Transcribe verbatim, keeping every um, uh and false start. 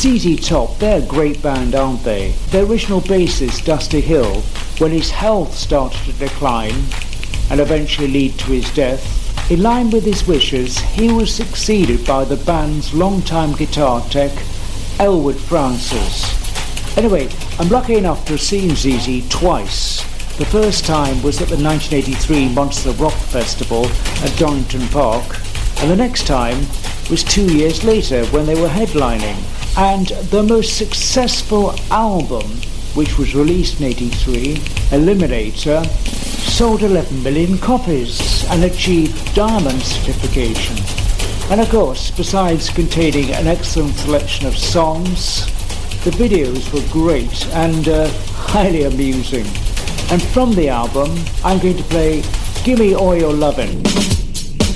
Z Z Top, they're a great band, aren't they? Their original bassist, Dusty Hill, when his health started to decline and eventually lead to his death, in line with his wishes, he was succeeded by the band's longtime guitar tech, Elwood Francis. Anyway, I'm lucky enough to have seen Z Z twice. The first time was at the nineteen eighty-three Monster Rock Festival at Donington Park, and the next time was two years later when they were headlining. And their most successful album, which was released in eighty-three, Eliminator, sold eleven million copies and achieved diamond certification. And of course, besides containing an excellent selection of songs, the videos were great and uh, highly amusing. And from the album, I'm going to play Gimme All Your Lovin'.